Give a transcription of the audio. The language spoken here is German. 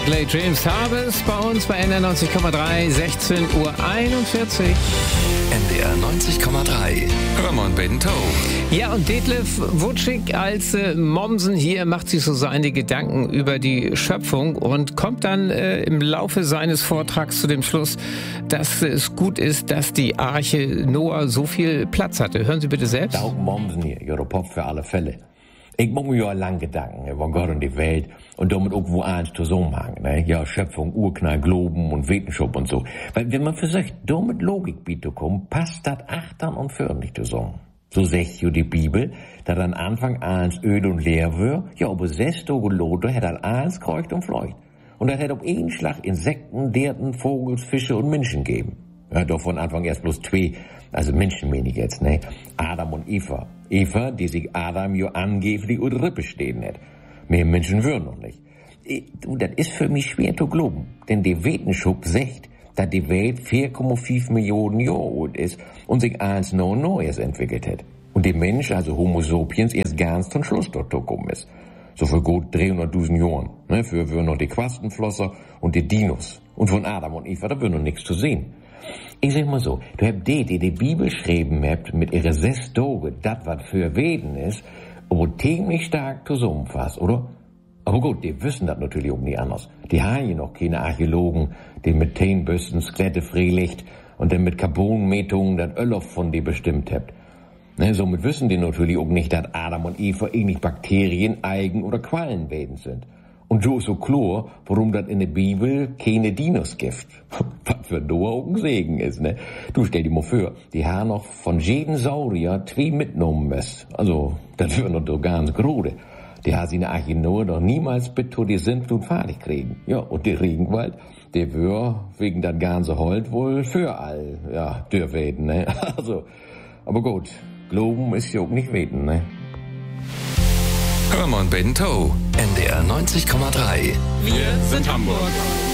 Medley, James Harvest bei uns bei NDR 90,3, 16:41 Uhr. NDR 90,3, Hörmann Bento. Ja, und Detlef Wutschig als Mommsen hier macht sich so seine Gedanken über die Schöpfung und kommt dann im Laufe seines Vortrags zu dem Schluss, dass es gut ist, dass die Arche Noah so viel Platz hatte. Hören Sie bitte selbst. Auch Mommsen hier, Ihre Pop für alle Fälle. Ich mache mir ja lang Gedanken über Gott und die Welt und damit irgendwo eins zusammenhängen, ne? Ja, Schöpfung, Urknall, Globen und Wetenschub und so. Weil wenn man versucht, damit Logik zu kommen, passt das achtern und förmlich zusammen. So sagt ja die Bibel, dass an Anfang eins öd und leer wär, ja, aber 6 Tage Lote hat er eins kreucht und fleucht. Und das hat auf einen Schlag Insekten, Derten, Vogels, Fische und Menschen gegeben. Ja, doch von Anfang erst bloß 2, also Menschen meine ich jetzt, ne? Adam und Eva. Eva, die sich Adam ja angeblich und Rippe stehen hat. Mehr Menschen würden noch nicht. Das ist für mich schwer zu glauben, denn die Wetenschub sagt, dass die Welt 4,5 Millionen Jahre alt ist und sich eins noch Neues entwickelt hat. Und der Mensch, also Homo sapiens, erst ganz zum Schluss dort gekommen ist. So für gut 300.000 Jahren. Ne? Für würden noch die Quastenflosser und die Dinos. Und von Adam und Eva, da würden noch nichts zu sehen. Ich sag mal so, du habt die Bibel geschrieben habt, mit ihrer 6 Tage, das was für Weden ist, aber ziemlich stark zusammenfasst, oder? Aber gut, die wissen das natürlich auch nicht anders. Die haben ja noch keine Archäologen, die mit Tenbüsten Skelette freilegt und dann mit Carbonmetungen das Öl von die bestimmt habt. Ne, somit wissen die natürlich auch nicht, dass Adam und Eva eigentlich Bakterien, Algen oder Quallenwesen sind. Und so ist so klar, warum das in der Bibel keine Dinos gibt. Was für Noah auch ein Segen ist, ne? Du stell dir mal vor, die haben noch von jedem Saurier 2 mitgenommen müssen. Also, das wäre noch doch ganz grode. Die haben sie in der Arche Noah doch niemals bitte die Sintflut fertig kriegen. Ja, und der Regenwald, der wär wegen das ganze Holz wohl für all, ja, dürfen, ne? Also, aber gut, Glauben ist ja auch nicht weten, ne? Hörmann Bento, NDR 90,3. Wir sind Hamburg.